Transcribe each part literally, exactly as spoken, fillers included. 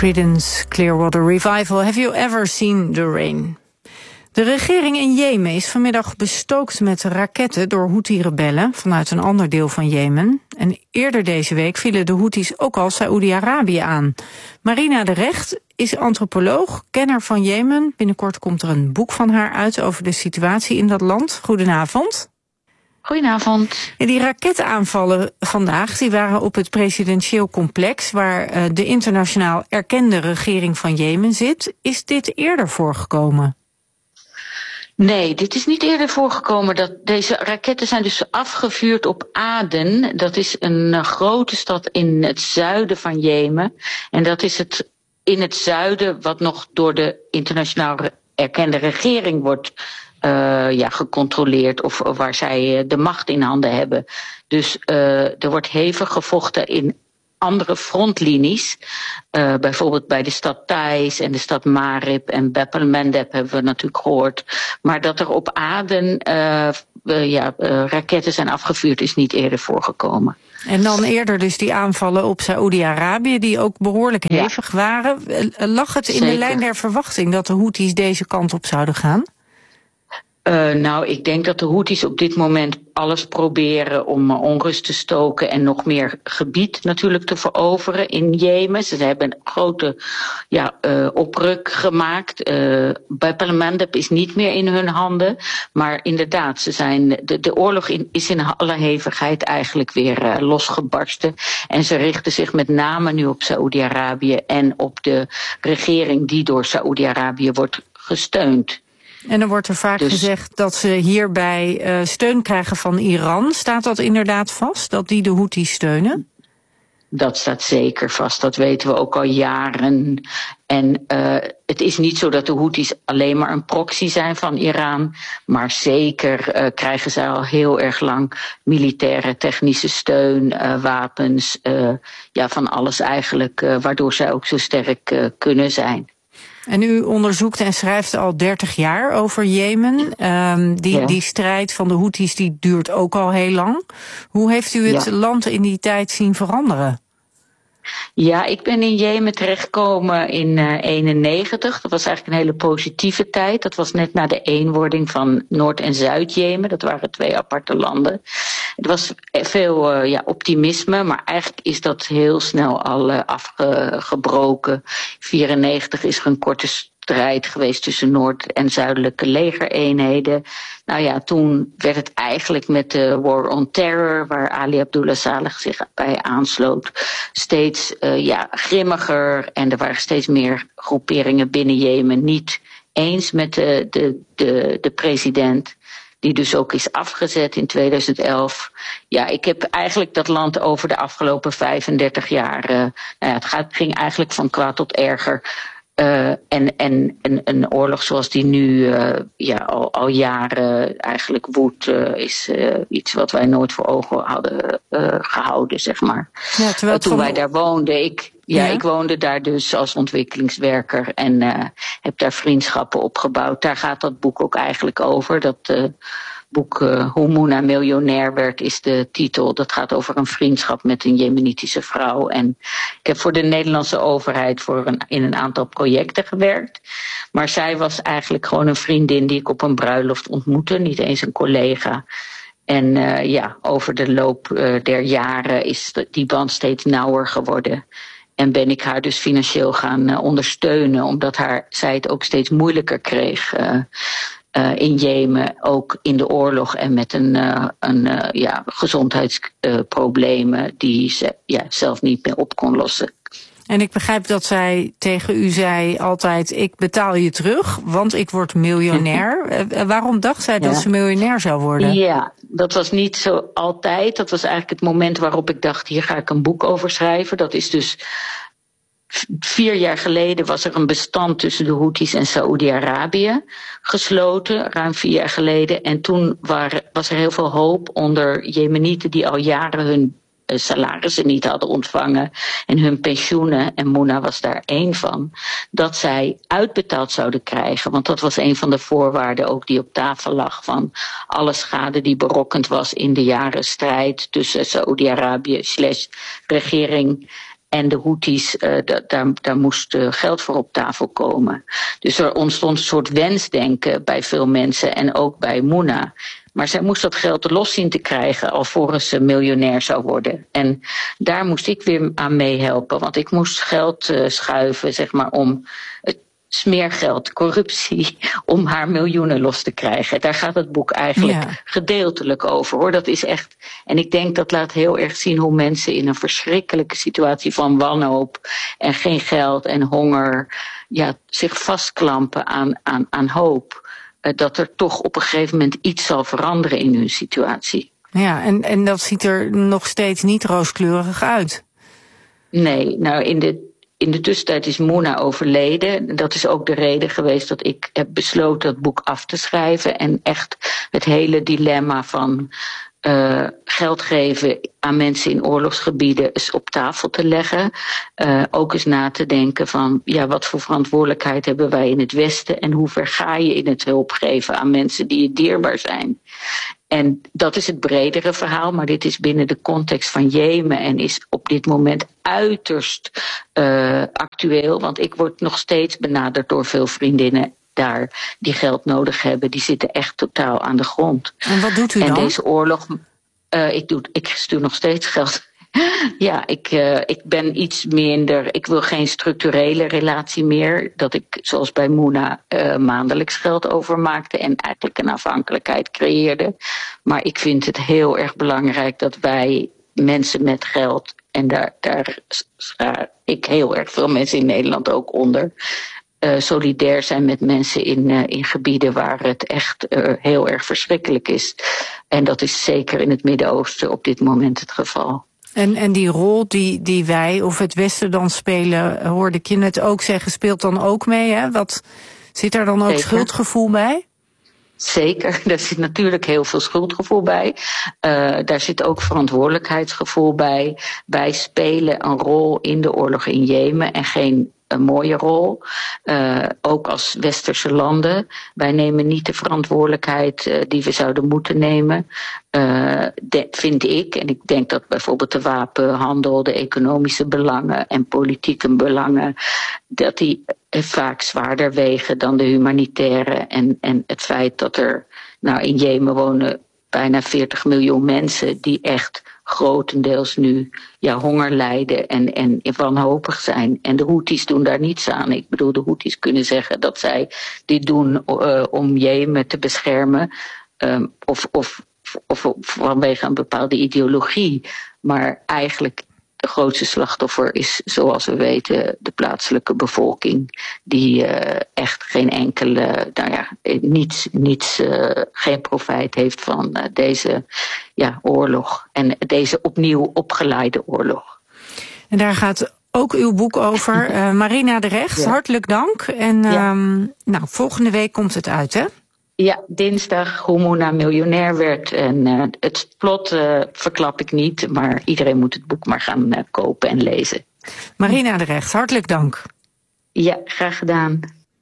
Creedence Clearwater Revival. Have you ever seen the rain? De regering in Jemen is vanmiddag bestookt met raketten door Houthi-rebellen vanuit een ander deel van Jemen. En eerder deze week vielen de Houthis ook al Saoedi-Arabië aan. Marina de Recht is antropoloog, kenner van Jemen. Binnenkort komt er een boek van haar uit over de situatie in dat land. Goedenavond. Goedenavond. Die raketaanvallen vandaag die waren op het presidentieel complex waar uh, de internationaal erkende regering van Jemen zit. Is dit eerder voorgekomen? Nee, dit is niet eerder voorgekomen. Dat deze raketten zijn dus afgevuurd op Aden. Dat is een uh, grote stad in het zuiden van Jemen. En dat is het in het zuiden wat nog door de internationaal erkende regering wordt Uh, ja, gecontroleerd of, of waar zij uh, de macht in handen hebben. Dus uh, er wordt hevig gevochten in andere frontlinies. Uh, bijvoorbeeld bij de stad Taiz en de stad Marib en Bab el-Mandeb hebben we natuurlijk gehoord. Maar dat er op Aden uh, uh, ja, uh, raketten zijn afgevuurd is niet eerder voorgekomen. En dan eerder dus die aanvallen op Saoedi-Arabië die ook behoorlijk hevig ja. waren. Lag het in Zeker. de lijn der verwachting dat de Houthis deze kant op zouden gaan? Uh, nou, ik denk dat de Houthis op dit moment alles proberen om uh, onrust te stoken en nog meer gebied natuurlijk te veroveren in Jemen. Ze hebben een grote ja, uh, opruk gemaakt. Uh, Bab el-Mandeb is niet meer in hun handen. Maar inderdaad, ze zijn, de, de oorlog in, is in alle hevigheid eigenlijk weer uh, losgebarsten. En ze richten zich met name nu op Saoedi-Arabië en op de regering die door Saoedi-Arabië wordt gesteund. En dan wordt er vaak dus gezegd dat ze hierbij uh, steun krijgen van Iran. Staat dat inderdaad vast, dat die de Houthis steunen? Dat staat zeker vast, dat weten we ook al jaren. En uh, het is niet zo dat de Houthis alleen maar een proxy zijn van Iran. Maar zeker uh, krijgen zij al heel erg lang militaire technische steun, uh, wapens, uh, ja, van alles eigenlijk, uh, waardoor zij ook zo sterk uh, kunnen zijn. En u onderzoekt en schrijft al dertig jaar over Jemen. Um, die, ja. die strijd van de Houthis die duurt ook al heel lang. Hoe heeft u het ja. land in die tijd zien veranderen? Ja, ik ben in Jemen terechtgekomen in uh, eenennegentig. Dat was eigenlijk een hele positieve tijd. Dat was net na de eenwording van Noord- en Zuid-Jemen. Dat waren twee aparte landen. Er was veel uh, ja, optimisme, maar eigenlijk is dat heel snel al uh, afgebroken. In vierennegentig is er een korte strijd geweest tussen Noord- en Zuidelijke legereenheden. Nou ja, toen werd het eigenlijk met de War on Terror, waar Ali Abdullah Saleh zich bij aansloot, steeds uh, ja, grimmiger. En er waren steeds meer groeperingen binnen Jemen niet eens met de, de, de, de president, die dus ook is afgezet in tweeduizend elf. Ja, ik heb eigenlijk dat land over de afgelopen vijfendertig jaar, uh, nou ja, het gaat, ging eigenlijk van kwaad tot erger. Uh, en en een, een oorlog zoals die nu uh, ja, al, al jaren eigenlijk woedt, uh, is uh, iets wat wij nooit voor ogen hadden uh, gehouden, zeg maar. Ja, terwijl uh, toen wij daar woonden, ik, ja, ja, ik woonde daar dus als ontwikkelingswerker en uh, heb daar vriendschappen opgebouwd. Daar gaat dat boek ook eigenlijk over. Dat uh, boek uh, Hoe Mouna miljonair werd is de titel. Dat gaat over een vriendschap met een Jemenitische vrouw. En ik heb voor de Nederlandse overheid voor een, in een aantal projecten gewerkt. Maar zij was eigenlijk gewoon een vriendin die ik op een bruiloft ontmoette. Niet eens een collega. En uh, ja, over de loop uh, der jaren is die band steeds nauwer geworden. En ben ik haar dus financieel gaan uh, ondersteunen. Omdat haar, zij het ook steeds moeilijker kreeg. Uh, Uh, in Jemen, ook in de oorlog en met een, uh, een uh, ja, gezondheidsproblemen uh, die ze ja, zelf niet meer op kon lossen. En ik begrijp dat zij tegen u zei altijd, ik betaal je terug, want ik word miljonair. uh, waarom dacht zij ja. dat ze miljonair zou worden? Ja, dat was niet zo altijd. Dat was eigenlijk het moment waarop ik dacht, hier ga ik een boek over schrijven. Dat is dus Vier jaar geleden was er een bestand tussen de Houthis en Saoedi-Arabië gesloten, ruim vier jaar geleden. En toen waren, was er heel veel hoop onder Jemenieten die al jaren hun uh, salarissen niet hadden ontvangen en hun pensioenen, en Mouna was daar één van, dat zij uitbetaald zouden krijgen. Want dat was een van de voorwaarden ook die op tafel lag van alle schade die berokkend was in de jaren strijd tussen Saoedi-Arabië slash regering En de Houthis, uh, da, daar, daar moest uh, geld voor op tafel komen. Dus er ontstond een soort wensdenken bij veel mensen en ook bij Mouna. Maar zij moest dat geld los zien te krijgen alvorens ze miljonair zou worden. En daar moest ik weer aan meehelpen. Want ik moest geld uh, schuiven, zeg maar, om het smeergeld, corruptie, om haar miljoenen los te krijgen. Daar gaat het boek eigenlijk ja. gedeeltelijk over, hoor. Dat is echt. En ik denk dat laat heel erg zien hoe mensen in een verschrikkelijke situatie van wanhoop en geen geld en honger, ja, zich vastklampen aan, aan, aan hoop. Dat er toch op een gegeven moment iets zal veranderen in hun situatie. Ja, en, en dat ziet er nog steeds niet rooskleurig uit. Nee, nou in de, in de tussentijd is Mouna overleden. Dat is ook de reden geweest dat ik heb besloten het boek af te schrijven. En echt het hele dilemma van uh, geld geven aan mensen in oorlogsgebieden eens op tafel te leggen. Uh, ook eens na te denken van, ja, wat voor verantwoordelijkheid hebben wij in het Westen en hoe ver ga je in het hulp geven aan mensen die je dierbaar zijn. En dat is het bredere verhaal, maar dit is binnen de context van Jemen en is op dit moment uiterst uh, actueel. Want ik word nog steeds benaderd door veel vriendinnen daar die geld nodig hebben. Die zitten echt totaal aan de grond. En wat doet u en dan? En deze oorlog, uh, ik, doe, ik stuur nog steeds geld. Ja, ik, uh, ik ben iets minder, ik wil geen structurele relatie meer. Dat ik, zoals bij Mouna, uh, maandelijks geld overmaakte en eigenlijk een afhankelijkheid creëerde. Maar ik vind het heel erg belangrijk dat wij mensen met geld, en daar, daar schaar ik heel erg veel mensen in Nederland ook onder, Uh, solidair zijn met mensen in, uh, in gebieden waar het echt uh, heel erg verschrikkelijk is. En dat is zeker in het Midden-Oosten op dit moment het geval. En, en die rol die, die wij of het Westen dan spelen, hoorde ik je net ook zeggen, speelt dan ook mee, hè? Wat, zit daar dan ook zeker schuldgevoel bij? Zeker, daar zit natuurlijk heel veel schuldgevoel bij. Uh, daar zit ook verantwoordelijkheidsgevoel bij. Wij spelen een rol in de oorlog in Jemen en geen een mooie rol, uh, ook als westerse landen. Wij nemen niet de verantwoordelijkheid uh, die we zouden moeten nemen, uh, de, vind ik. En ik denk dat bijvoorbeeld de wapenhandel, de economische belangen en politieke belangen, dat die vaak zwaarder wegen dan de humanitaire. En, en het feit dat er, nou, in Jemen wonen bijna veertig miljoen mensen die echt grotendeels nu ja, honger lijden en, en wanhopig zijn. En de Houthis doen daar niets aan. Ik bedoel, de Houthis kunnen zeggen dat zij dit doen uh, om Jemen te beschermen. Um, of, of, of, of vanwege een bepaalde ideologie. Maar eigenlijk de grootste slachtoffer is, zoals we weten, de plaatselijke bevolking. Die uh, echt geen enkele, nou ja, niets, niets, uh, geen profijt heeft van uh, deze ja, oorlog. En deze opnieuw opgeleide oorlog. En daar gaat ook uw boek over. Uh, Marina de Recht, ja. Hartelijk dank. En ja. um, nou, volgende week komt het uit, hè? Ja, dinsdag hoe Mouna miljonair werd. En uh, het plot uh, verklap ik niet, maar iedereen moet het boek maar gaan uh, kopen en lezen. Marina de Recht, hartelijk dank. Ja, graag gedaan.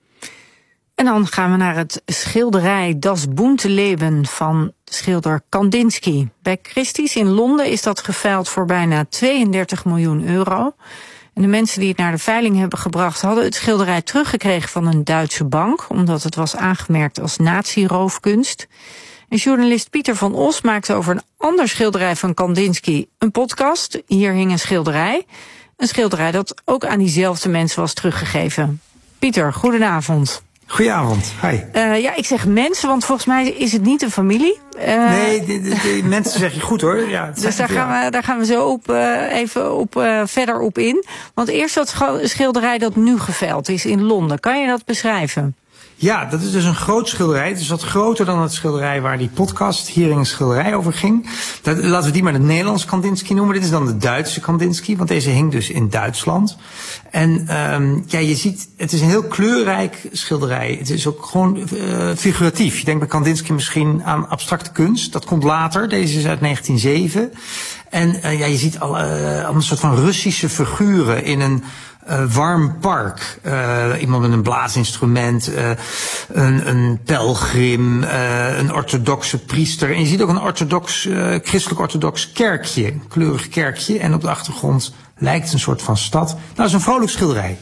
En dan gaan we naar het schilderij Das bunte Leben van schilder Kandinsky. Bij Christie's in Londen is dat geveild voor bijna tweeëndertig miljoen euro. En de mensen die het naar de veiling hebben gebracht hadden het schilderij teruggekregen van een Duitse bank, omdat het was aangemerkt als nazi-roofkunst. En journalist Pieter van Os maakte over een ander schilderij van Kandinsky een podcast. Hier hing een schilderij. Een schilderij dat ook aan diezelfde mensen was teruggegeven. Pieter, goedenavond. Goedenavond, hi. Uh, ja, ik zeg mensen, want volgens mij is het niet een familie. Uh, nee, de, de, de mensen zeg je goed hoor. Ja, dus daar, gaan ja. we, daar gaan we zo op, uh, even op, uh, verder op in. Want eerst dat schilderij dat nu geveild is in Londen. Kan je dat beschrijven? Ja, dat is dus een groot schilderij. Het is wat groter dan het schilderij waar die podcast hier in een schilderij over ging. Dat, laten we die maar de Nederlandse Kandinsky noemen. Dit is dan de Duitse Kandinsky, want deze hing dus in Duitsland. En um, ja, je ziet, het is een heel kleurrijk schilderij. Het is ook gewoon uh, figuratief. Je denkt bij Kandinsky misschien aan abstracte kunst. Dat komt later. Deze is uit negentien nul zeven. En uh, ja, je ziet al, uh, al een soort van Russische figuren in een Uh, warm park. Uh, iemand met een blaasinstrument, uh, een, een pelgrim, uh, een orthodoxe priester. En je ziet ook een orthodox, uh, christelijk orthodox kerkje, een kleurig kerkje. En op de achtergrond Lijkt een soort van stad. Nou, dat is een vrolijk schilderij.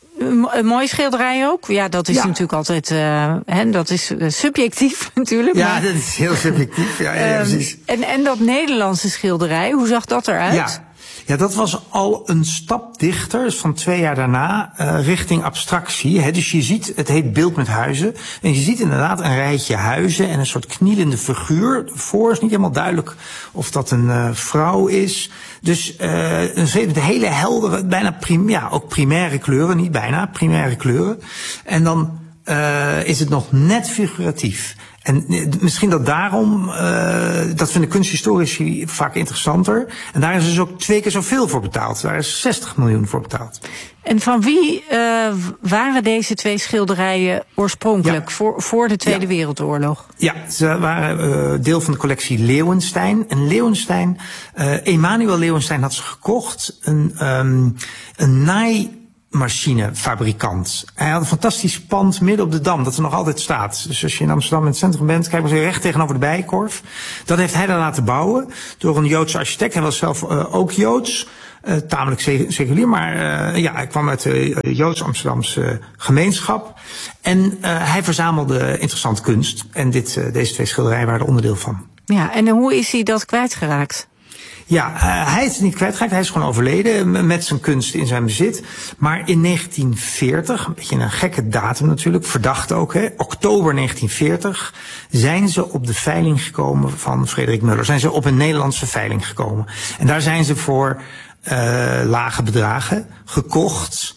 Een mooie schilderij ook. Ja, dat is ja. natuurlijk altijd, uh, hè, dat is uh, subjectief natuurlijk. Ja, maar, dat is heel subjectief. Ja, ja, um, precies. En, en dat Nederlandse schilderij, hoe zag dat eruit? Ja. Ja, dat was al een stap dichter, dus van twee jaar daarna, uh, richting abstractie. Hè. Dus je ziet, het heet Beeld met huizen. En je ziet inderdaad een rijtje huizen en een soort knielende figuur. Voor is niet helemaal duidelijk of dat een uh, vrouw is. Dus uh, een hele heldere, bijna prim, ja, ook primaire kleuren, niet bijna, primaire kleuren. En dan uh, is het nog net figuratief. En misschien dat daarom, uh, dat vinden kunsthistorici vaak interessanter. En daar is dus ook twee keer zoveel voor betaald. Daar is zestig miljoen voor betaald. En van wie uh, waren deze twee schilderijen oorspronkelijk, ja. voor, voor de Tweede ja. Wereldoorlog? Ja, ze waren uh, deel van de collectie Leeuwenstein. En Leeuwenstein, uh, Emanuel Leeuwenstein had ze gekocht. Een, um, een naai... machinefabrikant. Hij had een fantastisch pand midden op de Dam, dat er nog altijd staat. Dus als je in Amsterdam in het centrum bent, kijk maar eens recht tegenover de Bijenkorf. Dat heeft hij dan laten bouwen door een Joodse architect. Hij was zelf uh, ook Joods, uh, tamelijk seculier, maar uh, ja, hij kwam uit de uh, Joods-Amsterdamse gemeenschap. En uh, hij verzamelde interessante kunst. En dit, uh, deze twee schilderijen waren er onderdeel van. Ja, en hoe is hij dat kwijtgeraakt? Ja, uh, hij is het niet kwijtgeraakt. Hij is gewoon overleden met zijn kunst in zijn bezit. Maar in negentien veertig, een beetje een gekke datum natuurlijk, verdacht ook, hè, oktober negentien veertig, zijn ze op de veiling gekomen van Frederik Muller. Zijn ze op een Nederlandse veiling gekomen. En daar zijn ze voor uh, lage bedragen gekocht.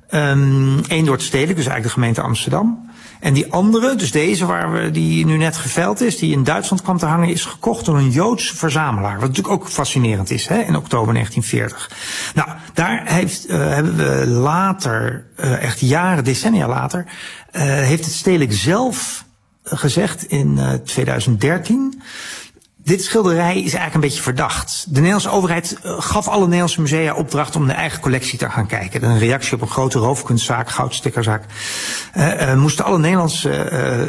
Um, Eén door het stedelijk, dus eigenlijk de gemeente Amsterdam. En die andere, dus deze waar we, die nu net geveild is, die in Duitsland kwam te hangen, is gekocht door een Joodse verzamelaar. Wat natuurlijk ook fascinerend is, hè, in oktober negentien veertig. Nou, daar heeft, uh, hebben we later, uh, echt jaren, decennia later, uh, heeft het stedelijk zelf gezegd in uh, tweeduizend dertien... Dit schilderij is eigenlijk een beetje verdacht. De Nederlandse overheid gaf alle Nederlandse musea opdracht om de eigen collectie te gaan kijken. Een reactie op een grote roofkunstzaak, goudstickerzaak. Uh, uh, moesten alle Nederlandse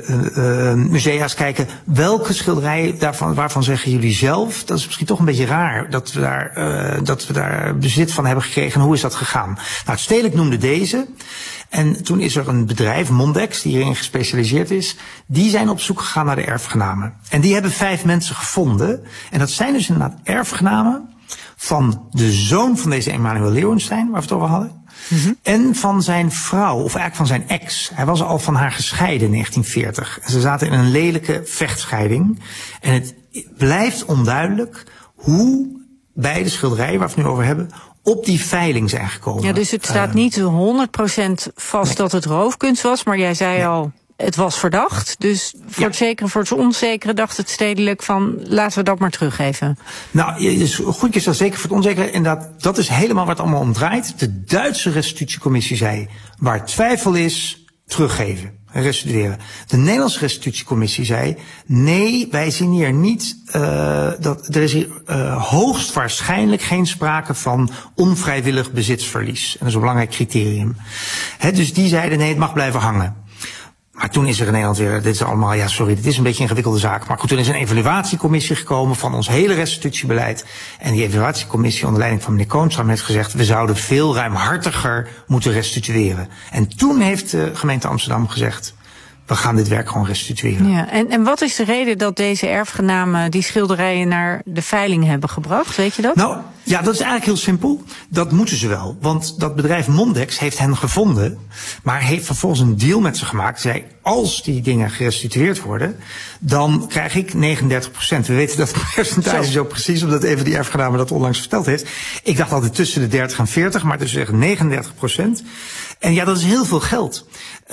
uh, uh, musea's kijken, welke schilderijen daarvan, waarvan zeggen jullie zelf? Dat is misschien toch een beetje raar dat we daar, uh, dat we daar bezit van hebben gekregen. Hoe is dat gegaan? Nou, het stedelijk noemde deze. En toen is er een bedrijf, Mondex, die hierin gespecialiseerd is. Die zijn op zoek gegaan naar de erfgenamen. En die hebben vijf mensen gevonden. En dat zijn dus inderdaad erfgenamen van de zoon van deze Emanuel Leeuwenstein, waar we het over hadden. Mm-hmm. En van zijn vrouw, of eigenlijk van zijn ex. Hij was al van haar gescheiden in negentien veertig. En ze zaten in een lelijke vechtscheiding. En het blijft onduidelijk hoe beide schilderijen, waar we het nu over hebben, op die veiling zijn gekomen. Ja, dus het staat uh, niet honderd procent vast nee. dat het roofkunst was, maar jij zei nee. al, het was verdacht. Dus voor ja. het zekere, voor het onzekere dacht het stedelijk van, laten we dat maar teruggeven. Nou, dus goed is dat zeker voor het onzekere. Inderdaad, dat is helemaal wat het allemaal om draait. De Duitse restitutiecommissie zei, waar twijfel is, teruggeven. Restitueren. De Nederlandse restitutiecommissie zei, nee, wij zien hier niet, uh, dat er is hier uh, hoogstwaarschijnlijk geen sprake van onvrijwillig bezitsverlies. En dat is een belangrijk criterium. He, dus die zeiden, nee, het mag blijven hangen. Maar toen is er in Nederland weer, dit is allemaal, ja sorry, dit is een beetje een ingewikkelde zaak. Maar goed, toen is een evaluatiecommissie gekomen van ons hele restitutiebeleid. En die evaluatiecommissie onder leiding van meneer Koonstam heeft gezegd, we zouden veel ruimhartiger moeten restitueren. En toen heeft de gemeente Amsterdam gezegd, we gaan dit werk gewoon restitueren. Ja, en, en wat is de reden dat deze erfgenamen die schilderijen naar de veiling hebben gebracht? Weet je dat? Nou, ja, dat is eigenlijk heel simpel. Dat moeten ze wel. Want dat bedrijf Mondex heeft hen gevonden, maar heeft vervolgens een deal met ze gemaakt. Zei, als die dingen gerestitueerd worden, dan krijg ik negenendertig procent. We weten dat percentage zo. zo precies, omdat even die erfgename dat onlangs verteld heeft. Ik dacht altijd tussen de dertig en veertig, maar het is echt negenendertig procent. En ja, dat is heel veel geld.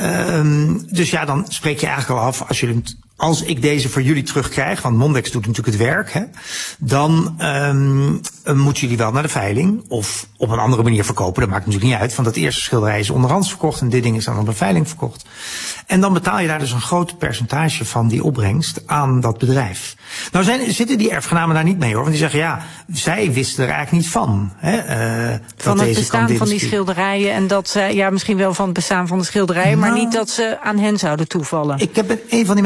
Um, dus ja, dan spreek je eigenlijk al af, als je als ik deze voor jullie terugkrijg, want Mondex doet natuurlijk het werk, hè, dan um, moeten jullie wel naar de veiling of op een andere manier verkopen. Dat maakt natuurlijk niet uit, want dat eerste schilderij is onderhands verkocht en dit ding is dan op een veiling verkocht. En dan betaal je daar dus een groot percentage van die opbrengst aan dat bedrijf. Nou zijn, zitten die erfgenamen daar niet mee hoor, want die zeggen ja, zij wisten er eigenlijk niet van. Hè, uh, van het bestaan van die schilderijen en dat ze, ja misschien wel van het bestaan van de schilderijen, nou, maar niet dat ze aan hen zouden toevallen. Ik heb met een van die mensen gesproken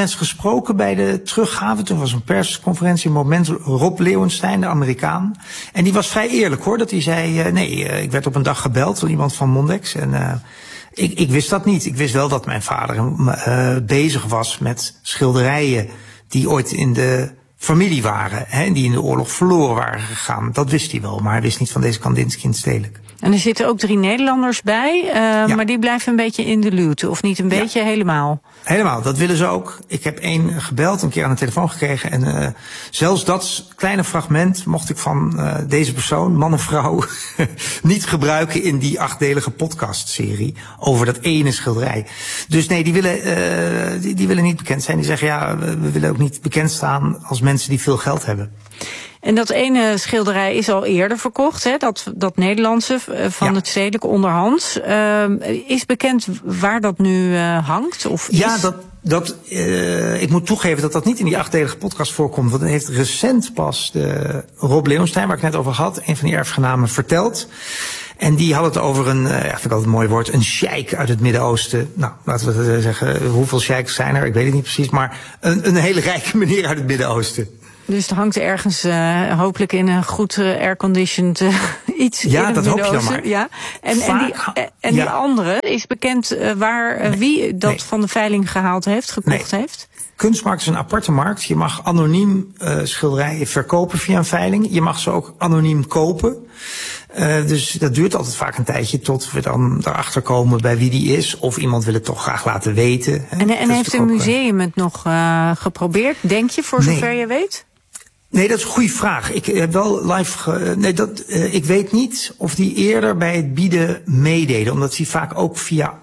gesproken bij de teruggave. Toen was een persconferentie, een moment, Rob Leeuwenstein, de Amerikaan. En die was vrij eerlijk hoor, dat hij zei, uh, nee, uh, ik werd op een dag gebeld door iemand van Mondex. En uh, ik, ik wist dat niet. Ik wist wel dat mijn vader uh, bezig was met schilderijen die ooit in de familie waren. Hè, en die in de oorlog verloren waren gegaan. Dat wist hij wel, maar hij wist niet van deze Kandinsky in het Stedelijk. En er zitten ook drie Nederlanders bij, uh, ja. maar die blijven een beetje in de luwte, of niet een beetje, ja. helemaal? Helemaal, dat willen ze ook. Ik heb één gebeld, een keer aan de telefoon gekregen. En uh, zelfs dat kleine fragment mocht ik van uh, deze persoon, man of vrouw, niet gebruiken in die achtdelige podcastserie over dat ene schilderij. Dus nee, die willen, uh, die, die willen niet bekend zijn. Die zeggen, ja, we, we willen ook niet bekend staan als mensen die veel geld hebben. En dat ene schilderij is al eerder verkocht, hè? Dat, dat Nederlandse van ja. het Stedelijk onderhands. Uh, is bekend waar dat nu uh, hangt? Of is... Ja, dat, dat, uh, ik moet toegeven dat dat niet in die achtdelige podcast voorkomt. Want dat heeft recent pas de Rob Leeuwenstein, waar ik net over had, een van die erfgenamen, verteld. En die had het over een, ja, vind ik altijd een mooi woord, een sheik uit het Midden-Oosten. Nou, laten we zeggen, hoeveel sheiks zijn er? Ik weet het niet precies, maar een, een hele rijke meneer uit het Midden-Oosten. Dus het hangt ergens uh, hopelijk in een goed uh, airconditioned uh, iets ja, in het dat hoop je dan maar. Ja. En, en, die, en die ja. andere, is bekend uh, waar uh, nee, wie dat nee. van de veiling gehaald heeft, gekocht nee. heeft? Kunstmarkt is een aparte markt. Je mag anoniem uh, schilderijen verkopen via een veiling. Je mag ze ook anoniem kopen. Uh, dus dat duurt altijd vaak een tijdje tot we dan erachter komen bij wie die is. Of iemand wil het toch graag laten weten. Hè. En, en heeft een museum het nog uh, geprobeerd, denk je, voor zover nee. je weet? Nee, dat is een goede vraag. Ik heb wel live. Ge, nee, dat, uh, ik weet niet of die eerder bij het bieden meededen. Omdat die vaak ook via.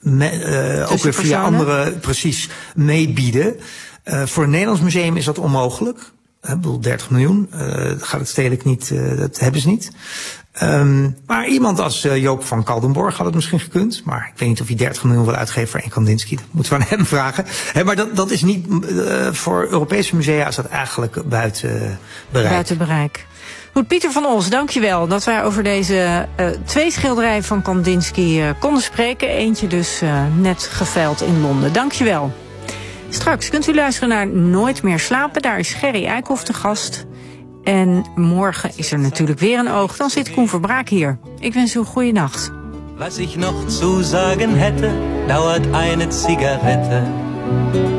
Me, uh, ook weer via andere, precies, meebieden. Uh, voor een Nederlands museum is dat onmogelijk. Ik bedoel, dertig miljoen. Uh, dat gaat het Stedelijk niet, uh, dat hebben ze niet. Um, maar iemand als uh, Joop van Kaldenborg had het misschien gekund. Maar ik weet niet of hij dertig miljoen wil uitgeven voor één Kandinsky. Dat moeten we aan hem vragen. He, maar dat, dat is niet, uh, voor Europese musea is dat eigenlijk buiten uh, bereik. Buiten bereik. Goed, Pieter van Os, dankjewel dat wij over deze uh, twee schilderijen van Kandinsky uh, konden spreken. Eentje dus uh, net geveild in Londen. Dankjewel. Straks kunt u luisteren naar Nooit meer slapen. Daar is Gerry Eikhoff te gast. En morgen is er natuurlijk weer een oog. Dan zit Koen Verbraak hier. Ik wens u een goede nacht. Was ich noch zu sagen hätte, dauert eine Zigarette.